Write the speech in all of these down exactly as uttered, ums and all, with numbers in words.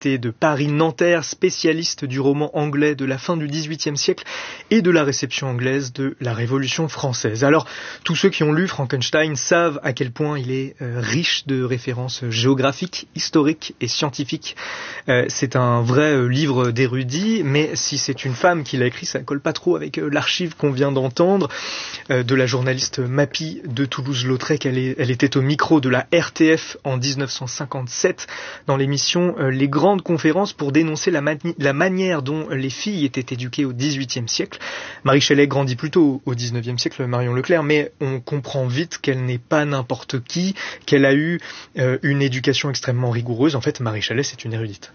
l'université de Paris-Nanterre, spécialiste du roman anglais de la fin du dix-huitième siècle et de la réception anglaise de la Révolution française. Alors, tous ceux qui ont lu Frankenstein savent à quel point il est euh, riche de références géographiques, historiques et scientifiques. Euh, c'est un vrai euh, livre d'érudit, mais si c'est une femme qui l'a écrit, ça ne colle pas trop avec euh, l'archive qu'on vient d'entendre euh, de la journaliste Mappy de Toulouse-Lautrec. Elle, est, elle était au micro de la R T F en dix-neuf cent cinquante-sept dans l'émission euh, Les Grandes Conférences pour dénoncer la, mani- la manière dont les filles étaient éduquées au dix-huitième siècle. Marie Shelley grandit plutôt au dix-neuvième siècle, Marion Leclerc, mais on comprend vite qu'elle n'est pas n'importe qui, qu'elle a eu euh, une éducation extrêmement rigoureuse. En fait, Marie Shelley, c'est une érudite.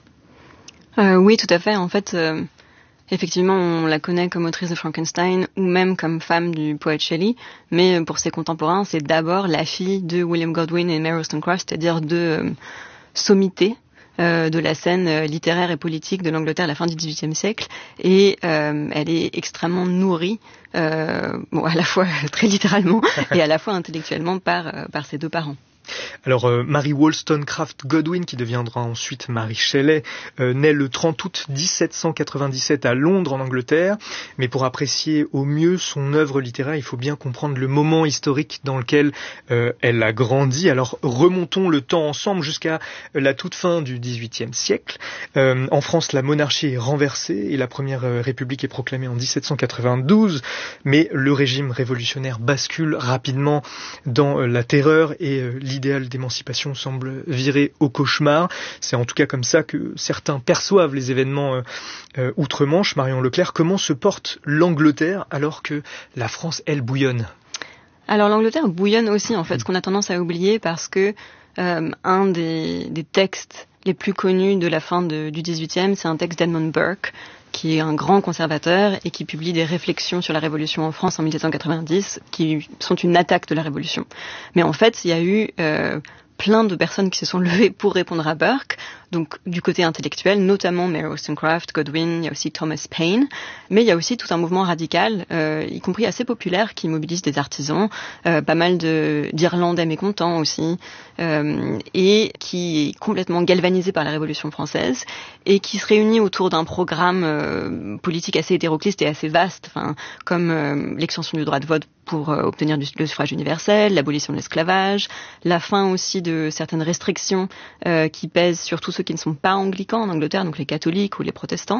Euh, oui, tout à fait. En fait, euh, effectivement, on la connaît comme autrice de Frankenstein ou même comme femme du poète Shelley, mais pour ses contemporains, c'est d'abord la fille de William Godwin et Mary Wollstonecraft, c'est-à-dire de euh, sommités euh, de la scène euh, littéraire et politique de l'Angleterre à la fin du dix-huitième siècle, et euh, elle est extrêmement nourrie, euh, bon, à la fois très littéralement et à la fois intellectuellement par, euh, par ses deux parents. Alors, euh, Mary Wollstonecraft Godwin, qui deviendra ensuite Mary Shelley, euh, naît le trente août dix-sept cent quatre-vingt-dix-sept à Londres, en Angleterre. Mais pour apprécier au mieux son œuvre littéraire, il faut bien comprendre le moment historique dans lequel euh, elle a grandi. Alors, remontons le temps ensemble jusqu'à la toute fin du dix-huitième siècle. Euh, en France, la monarchie est renversée et la première euh, république est proclamée en dix-sept cent quatre-vingt-douze. Mais le régime révolutionnaire bascule rapidement dans euh, la terreur et euh, l'idéal d'émancipation semble virer au cauchemar. C'est en tout cas comme ça que certains perçoivent les événements euh, euh, outre-Manche. Marion Leclerc, comment se porte l'Angleterre alors que la France, elle, bouillonne ? Alors l'Angleterre bouillonne aussi, en fait, ce qu'on a tendance à oublier parce que euh, un des, des textes les plus connus de la fin de, du dix-huitième, c'est un texte d'Edmund Burke, qui est un grand conservateur et qui publie des réflexions sur la Révolution en France en dix-sept cent quatre-vingt-dix, qui sont une attaque de la Révolution. Mais en fait, il y a eu euh, plein de personnes qui se sont levées pour répondre à Burke, donc du côté intellectuel, notamment Mary Wollstonecraft, Godwin, il y a aussi Thomas Paine, mais il y a aussi tout un mouvement radical, euh, y compris assez populaire, qui mobilise des artisans, euh, pas mal de, d'Irlandais mécontents aussi, euh, et qui est complètement galvanisé par la Révolution française, et qui se réunit autour d'un programme euh, politique assez hétérocliste et assez vaste, enfin, comme euh, l'extension du droit de vote pour euh, obtenir du, le suffrage universel, l'abolition de l'esclavage, la fin aussi de certaines restrictions euh, qui pèsent sur tous ceux qui ne sont pas anglicans en Angleterre, donc les catholiques ou les protestants.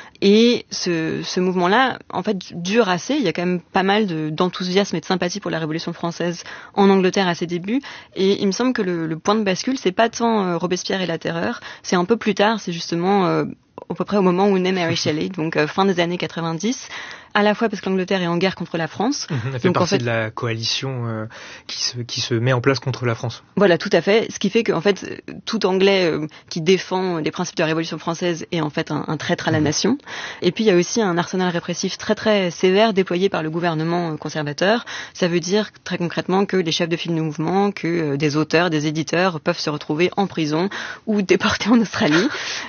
Et ce, ce mouvement-là, en fait, dure assez. Il y a quand même pas mal de, d'enthousiasme et de sympathie pour la Révolution française en Angleterre à ses débuts. Et il me semble que le, le point de bascule, c'est pas tant euh, Robespierre et la Terreur, c'est un peu plus tard, c'est justement euh, à peu près au moment où naît Mary Shelley, donc euh, fin des années quatre-vingt-dix, à la fois parce que l'Angleterre est en guerre contre la France. Mmh, elle fait donc, partie en fait, de la coalition euh, qui, se, qui se met en place contre la France. Voilà, tout à fait. Ce qui fait qu'en fait, tout Anglais euh, qui défend les principes de la Révolution française est en fait un, un traître à la mmh. nation. Et puis, il y a aussi un arsenal répressif très très sévère déployé par le gouvernement conservateur. Ça veut dire très concrètement que les chefs de file de mouvement, que euh, des auteurs, des éditeurs peuvent se retrouver en prison ou déportés en Australie.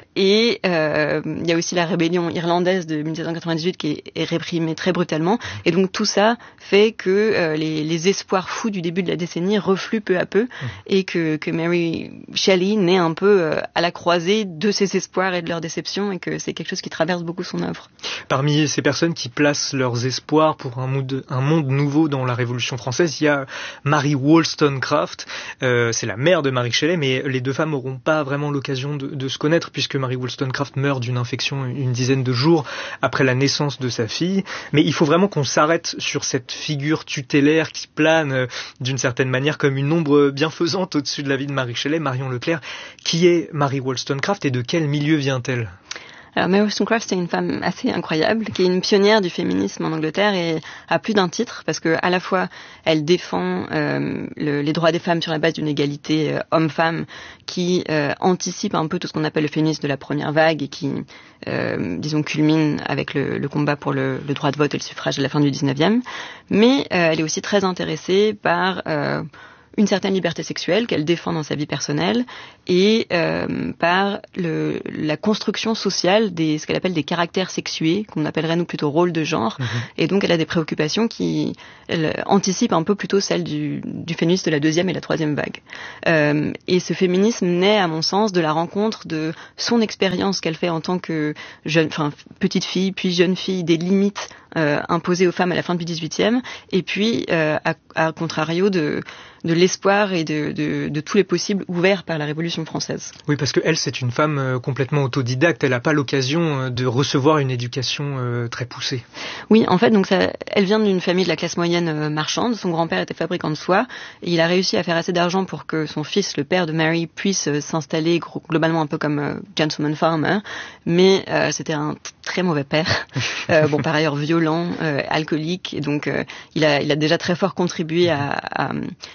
Et euh, il y a aussi la rébellion irlandaise de dix-sept cent quatre-vingt-dix-huit qui est, est réprimée très brutalement. Et donc tout ça fait que euh, les, les espoirs fous du début de la décennie refluent peu à peu, mmh. et que, que Mary Shelley naît un peu euh, à la croisée de ses espoirs et de leurs déceptions, et que c'est quelque chose qui traverse beaucoup son œuvre. Parmi ces personnes qui placent leurs espoirs pour un monde, un monde nouveau dans la Révolution française, il y a Mary Wollstonecraft. Euh, c'est la mère de Mary Shelley, mais les deux femmes n'auront pas vraiment l'occasion de, de se connaître, puisque Mary Wollstonecraft meurt d'une infection une dizaine de jours après la naissance de sa fille. Mais il faut vraiment qu'on s'arrête sur cette figure tutélaire qui plane d'une certaine manière comme une ombre bienfaisante au-dessus de la vie de Marie Shelley. Marion Leclerc, qui est Mary Wollstonecraft et de quel milieu vient-elle ? Alors Mary Wollstonecraft, c'est une femme assez incroyable, qui est une pionnière du féminisme en Angleterre et à plus d'un titre, parce que à la fois elle défend euh, le, les droits des femmes sur la base d'une égalité euh, homme-femme qui euh, anticipe un peu tout ce qu'on appelle le féminisme de la première vague et qui, euh, disons, culmine avec le, le combat pour le, le droit de vote et le suffrage à la fin du dix-neuvième. Mais euh, elle est aussi très intéressée par euh, une certaine liberté sexuelle qu'elle défend dans sa vie personnelle et euh, par le, la construction sociale des ce qu'elle appelle des caractères sexués, qu'on appellerait nous plutôt rôles de genre. Mmh. Et donc elle a des préoccupations qui elle, anticipent un peu plutôt celles du, du féminisme de la deuxième et la troisième vague. Euh, et ce féminisme naît, à mon sens, de la rencontre de son expérience qu'elle fait en tant que jeune, enfin petite fille, puis jeune fille, des limites euh, imposées aux femmes à la fin du dix-huitième, et puis euh, à, à contrario de de l'espoir et de, de, de tous les possibles ouverts par la Révolution française. Oui, parce que elle, c'est une femme euh, complètement autodidacte. Elle n'a pas l'occasion euh, de recevoir une éducation euh, très poussée. Oui, en fait, donc ça, elle vient d'une famille de la classe moyenne euh, marchande. Son grand-père était fabricant de soie et il a réussi à faire assez d'argent pour que son fils, le père de Mary, puisse euh, s'installer gros, globalement un peu comme euh, gentleman farmer. Mais euh, c'était un t- très mauvais père. euh, bon, par ailleurs violent, euh, alcoolique. Et donc, euh, il a, il a déjà très fort contribué à, à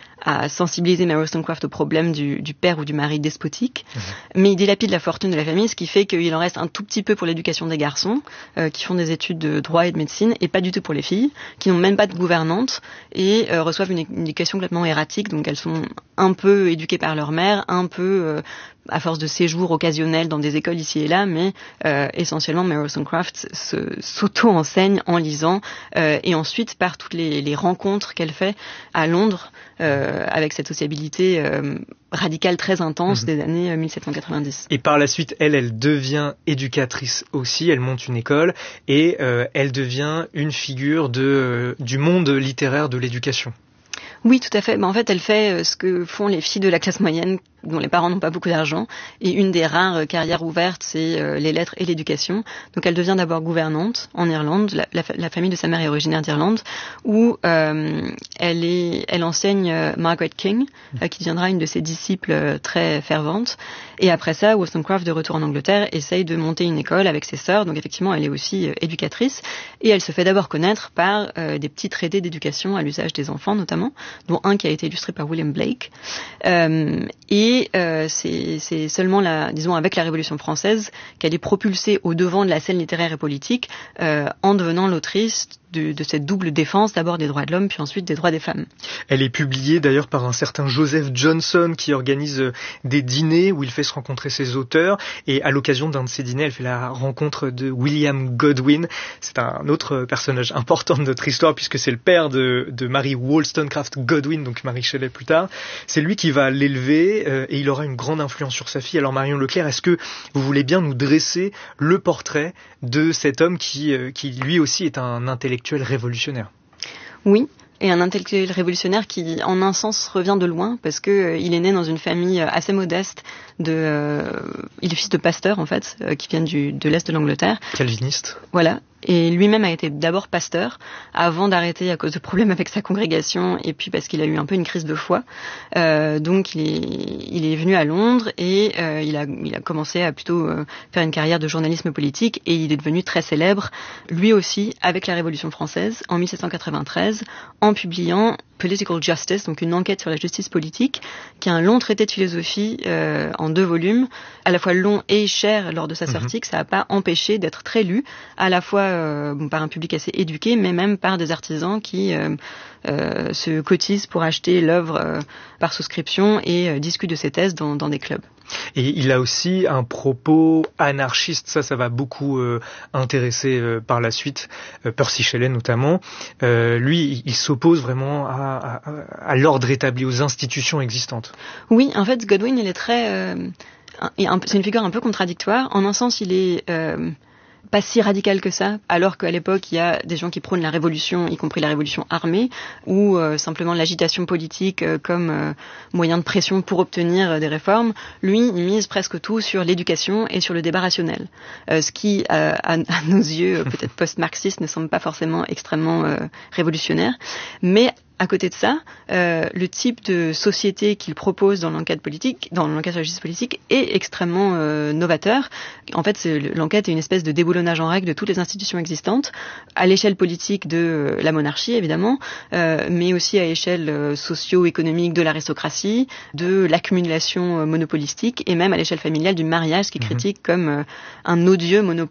à sensibiliser Mary Wollstonecraft au problème du, du père ou du mari despotique. Mmh. Mais il dilapide la fortune de la famille, ce qui fait qu'il en reste un tout petit peu pour l'éducation des garçons, euh, qui font des études de droit et de médecine, et pas du tout pour les filles, qui n'ont même pas de gouvernante, et euh, reçoivent une, une éducation complètement erratique, donc elles sont un peu éduquées par leur mère, un peu euh, à force de séjours occasionnels dans des écoles ici et là, mais euh, essentiellement Mary Wollstonecraft se, s'auto-enseigne en lisant, euh, et ensuite par toutes les, les rencontres qu'elle fait à Londres, euh, avec cette sociabilité euh, radicale très intense mmh. des années mille sept cent quatre-vingt-dix. Et par la suite, elle, elle devient éducatrice aussi, elle monte une école, et euh, elle devient une figure de, euh, du monde littéraire de l'éducation. Oui, tout à fait. Ben, en fait, elle fait ce que font les filles de la classe moyenne, dont les parents n'ont pas beaucoup d'argent. Et une des rares carrières ouvertes, c'est euh, les lettres et l'éducation. Donc, elle devient d'abord gouvernante en Irlande. La, la, la famille de sa mère est originaire d'Irlande, où euh, elle, est, elle enseigne euh, Margaret King, euh, qui deviendra une de ses disciples euh, très ferventes. Et après ça, Wollstonecraft, de retour en Angleterre, essaye de monter une école avec ses sœurs. Donc, effectivement, elle est aussi euh, éducatrice. Et elle se fait d'abord connaître par euh, des petits traités d'éducation à l'usage des enfants, notamment, dont un qui a été illustré par William Blake. Euh, et euh, c'est, c'est seulement, la, disons, avec la Révolution française qu'elle est propulsée au devant de la scène littéraire et politique euh, en devenant l'autrice de, de cette double défense, d'abord des droits de l'homme, puis ensuite des droits des femmes. Elle est publiée d'ailleurs par un certain Joseph Johnson qui organise des dîners où il fait se rencontrer ses auteurs, et à l'occasion d'un de ces dîners, elle fait la rencontre de William Godwin. C'est un autre personnage important de notre histoire puisque c'est le père de, de Mary Wollstonecraft Godwin, donc Mary Shelley plus tard. C'est lui qui va l'élever euh, et il aura une grande influence sur sa fille. Alors Marion Leclerc, est-ce que vous voulez bien nous dresser le portrait de cet homme qui, euh, qui lui aussi est un intellectuel révolutionnaire? Oui, et un intellectuel révolutionnaire qui, en un sens, revient de loin, parce que euh, il est né dans une famille assez modeste. De, euh, il est fils de pasteur, en fait, euh, qui vient du, de l'Est de l'Angleterre. Calviniste. Voilà. Et lui-même a été d'abord pasteur, avant d'arrêter à cause de problèmes avec sa congrégation, et puis parce qu'il a eu un peu une crise de foi. Euh, donc il est, il est venu à Londres, et euh, il, a, il a commencé à plutôt euh, faire une carrière de journalisme politique, et il est devenu très célèbre, lui aussi, avec la Révolution française, en mille sept cent quatre-vingt-treize, en publiant Political Justice, donc une enquête sur la justice politique, qui est un long traité de philosophie euh, en deux volumes, à la fois long et cher lors de sa sortie, mmh. que ça n'a pas empêché d'être très lu, à la fois euh, bon, par un public assez éduqué, mais même par des artisans qui euh, euh, se cotisent pour acheter l'œuvre euh, par souscription et euh, discutent de ses thèses dans, dans des clubs. Et il a aussi un propos anarchiste, ça, ça va beaucoup euh, intéresser euh, par la suite, euh, Percy Shelley notamment. Euh, lui, il, il s'oppose vraiment à, à, à l'ordre établi, aux institutions existantes. Oui, en fait, Godwin, il est très... Euh, un, c'est une figure un peu contradictoire. En un sens, il est... Euh, pas si radical que ça, alors qu'à l'époque, il y a des gens qui prônent la révolution, y compris la révolution armée, ou euh, simplement l'agitation politique euh, comme euh, moyen de pression pour obtenir euh, des réformes. Lui, il mise presque tout sur l'éducation et sur le débat rationnel. Euh, ce qui, euh, à, à nos yeux, peut-être post-marxistes, ne semble pas forcément extrêmement euh, révolutionnaire. Mais à côté de ça, euh, le type de société qu'il propose dans l'enquête politique, dans l'enquête sur la justice politique, est extrêmement euh, novateur. En fait, c'est, l'enquête est une espèce de déboulonnage en règle de toutes les institutions existantes, à l'échelle politique de euh, la monarchie, évidemment, euh, mais aussi à l'échelle euh, socio-économique de l'aristocratie, de l'accumulation euh, monopolistique, et même à l'échelle familiale du mariage, qui mmh. critique comme euh, un odieux monopole.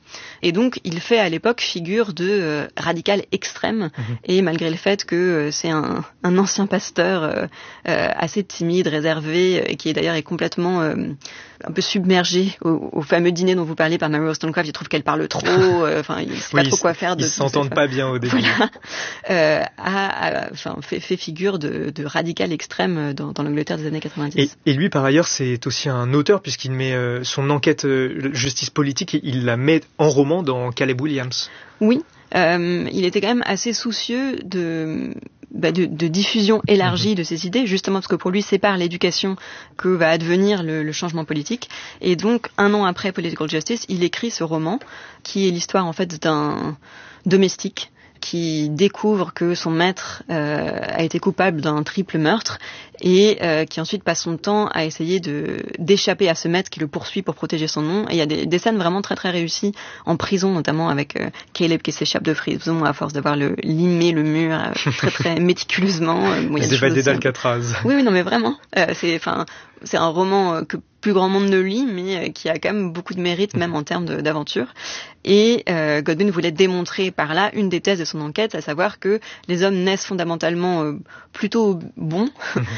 Et donc, il fait à l'époque figure de euh, radical extrême. Mmh. Et malgré le fait que euh, c'est un, un ancien pasteur euh, euh, assez timide, réservé, et qui est d'ailleurs est complètement euh, un peu submergé au, au fameux dîner dont vous parlez par Mary Wollstonecraft. Il trouve qu'elle parle trop. Enfin, euh, il sait oui, pas trop quoi faire. Ils ne s'entendent pas bien au début. Voilà. Euh, a, a enfin, fait, fait figure de, de radical extrême dans, dans l'Angleterre des années quatre-vingt-dix. Et, et lui, par ailleurs, c'est aussi un auteur puisqu'il met euh, son enquête euh, justice politique et il la met en roman dans Caleb Williams. Oui, euh, il était quand même assez soucieux de... Bah de, de diffusion élargie de ses idées, justement parce que pour lui c'est par l'éducation que va advenir le, le changement politique. Et donc un an après Political Justice, il écrit ce roman qui est l'histoire en fait d'un domestique qui découvre que son maître euh, a été coupable d'un triple meurtre et euh, qui ensuite passe son temps à essayer de d'échapper à ce maître qui le poursuit pour protéger son nom. Et il y a des, des scènes vraiment très très réussies en prison, notamment avec euh, Caleb qui s'échappe de prison à force d'avoir le limé le mur euh, très très méticuleusement. Euh, bon, évadé d'Alcatraz. Oui oui non mais vraiment, euh, c'est enfin c'est un roman euh, que plus grand monde ne lit, mais euh, qui a quand même beaucoup de mérite, même en termes de, d'aventure. Et euh, Godwin voulait démontrer par là une des thèses de son enquête, à savoir que les hommes naissent fondamentalement euh, plutôt bons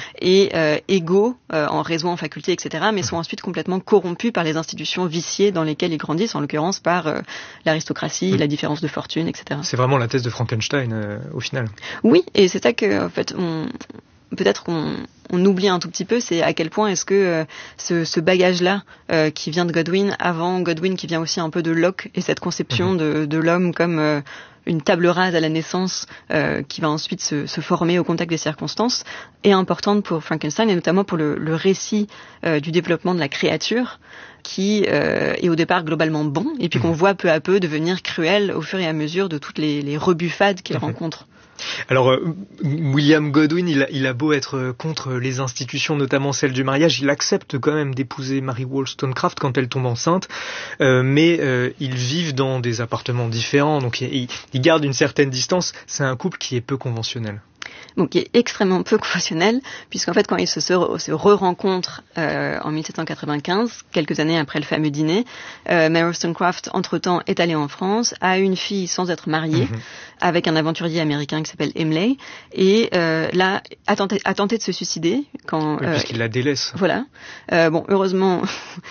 et euh, égaux euh, en raison, en faculté, et cetera, mais sont ensuite complètement corrompus par les institutions viciées dans lesquelles ils grandissent, en l'occurrence par euh, l'aristocratie, la différence de fortune, et cetera. C'est vraiment la thèse de Frankenstein euh, au final. Oui, et c'est ça que en fait on peut-être qu'on on oublie un tout petit peu, c'est à quel point est-ce que euh, ce, ce bagage-là euh, qui vient de Godwin, avant Godwin qui vient aussi un peu de Locke, et cette conception mmh. de, de l'homme comme euh, une table rase à la naissance euh, qui va ensuite se, se former au contact des circonstances, est importante pour Frankenstein, et notamment pour le, le récit euh, du développement de la créature, qui euh, est au départ globalement bon, et puis mmh. qu'on voit peu à peu devenir cruel au fur et à mesure de toutes les, les rebuffades qu'il mmh. rencontre. Alors, euh, William Godwin, il a, il a beau être contre les institutions, notamment celle du mariage, il accepte quand même d'épouser Mary Wollstonecraft quand elle tombe enceinte, euh, mais euh, ils vivent dans des appartements différents, donc il, il garde une certaine distance. C'est un couple qui est peu conventionnel. Donc, qui est extrêmement peu conventionnel, puisqu'en fait, quand ils se, se, se re-rencontrent euh, en dix-sept cent quatre-vingt-quinze, quelques années après le fameux dîner, euh, Mary Wollstonecraft, entre-temps, est allée en France, a une fille sans être mariée, mm-hmm. avec un aventurier américain qui s'appelle Imlay, et euh, là, a tenté, a tenté de se suicider. Quand, oui, euh, puisqu'il la délaisse. Voilà. Euh, bon, heureusement,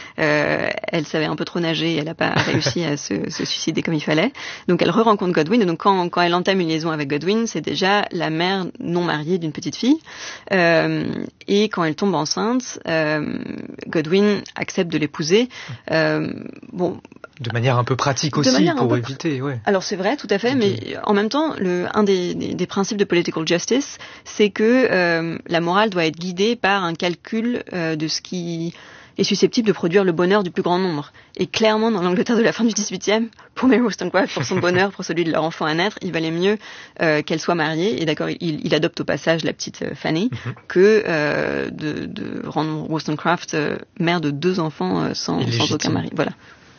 euh, elle savait un peu trop nager, elle n'a pas réussi à se, se suicider comme il fallait. Donc, elle re-rencontre Godwin, et donc quand, quand elle entame une liaison avec Godwin, c'est déjà la mère non mariée d'une petite fille, euh, et quand elle tombe enceinte, euh, Godwin accepte de l'épouser. Euh, bon, de manière un peu pratique aussi, pour peu... éviter. Ouais. Alors c'est vrai, tout à fait, okay. mais en même temps, le, un des, des, des principes de political justice, c'est que euh, la morale doit être guidée par un calcul euh, de ce qui est susceptible de produire le bonheur du plus grand nombre. Et clairement, dans l'Angleterre de la fin du dix-huitième, pour Mary Wollstonecraft, pour son bonheur, pour celui de leur enfant à naître, il valait mieux euh, qu'elle soit mariée, et d'accord, il, il adopte au passage la petite euh, Fanny, mm-hmm. que euh, de, de rendre Wollstonecraft euh, mère de deux enfants euh, sans, sans aucun mari. Voilà.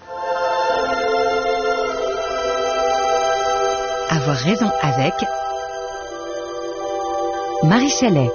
Avoir raison avec Marie Chalet.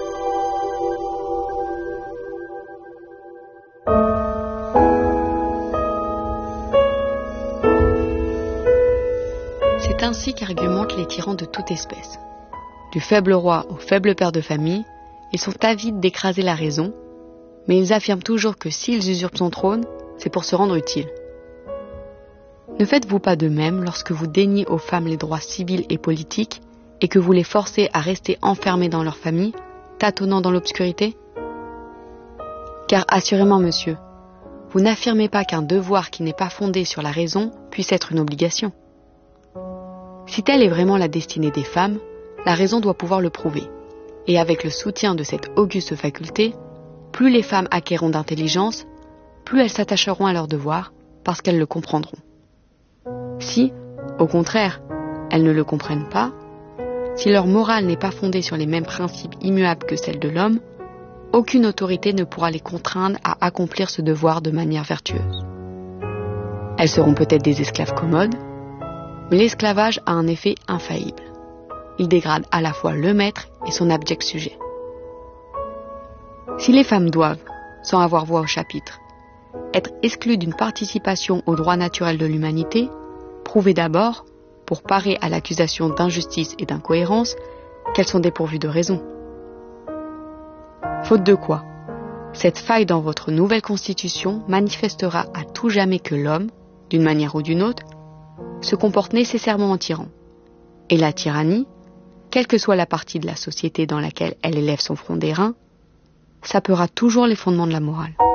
C'est ainsi qu'argumentent les tyrans de toute espèce. Du faible roi au faible père de famille, ils sont avides d'écraser la raison, mais ils affirment toujours que s'ils usurpent son trône, c'est pour se rendre utiles. Ne faites-vous pas de même lorsque vous déniez aux femmes les droits civils et politiques et que vous les forcez à rester enfermées dans leur famille, tâtonnant dans l'obscurité ? Car assurément, monsieur, vous n'affirmez pas qu'un devoir qui n'est pas fondé sur la raison puisse être une obligation. Si telle est vraiment la destinée des femmes, la raison doit pouvoir le prouver. Et avec le soutien de cette auguste faculté, plus les femmes acquerront d'intelligence, plus elles s'attacheront à leur devoir, parce qu'elles le comprendront. Si, au contraire, elles ne le comprennent pas, si leur morale n'est pas fondée sur les mêmes principes immuables que celle de l'homme, aucune autorité ne pourra les contraindre à accomplir ce devoir de manière vertueuse. Elles seront peut-être des esclaves commodes, mais l'esclavage a un effet infaillible. Il dégrade à la fois le maître et son abject sujet. Si les femmes doivent, sans avoir voix au chapitre, être exclus d'une participation aux droits naturels de l'humanité, prouvez d'abord, pour parer à l'accusation d'injustice et d'incohérence, qu'elles sont dépourvues de raison. Faute de quoi, cette faille dans votre nouvelle constitution manifestera à tout jamais que l'homme, d'une manière ou d'une autre, se comporte nécessairement en tyran. Et la tyrannie, quelle que soit la partie de la société dans laquelle elle élève son front d'airain, sapera toujours les fondements de la morale.